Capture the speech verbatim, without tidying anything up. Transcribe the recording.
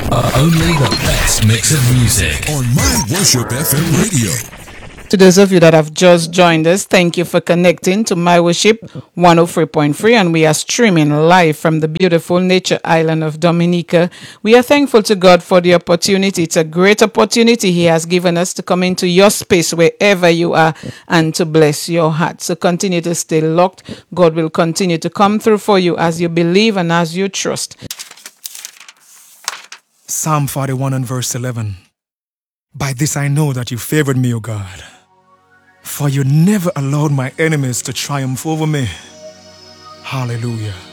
Only the best mix of music on My Worship F M Radio. To those of you that have just joined us, thank you for connecting to My Worship one oh three point three, and we are streaming live from the beautiful nature island of Dominica. We are thankful to God for the opportunity. It's a great opportunity He has given us to come into your space wherever you are and to bless your heart. So continue to stay locked. God will continue to come through for you as you believe and as you trust. Psalm forty-one and verse eleven. By this I know that you favored me, O God, for you never allowed my enemies to triumph over me. Hallelujah.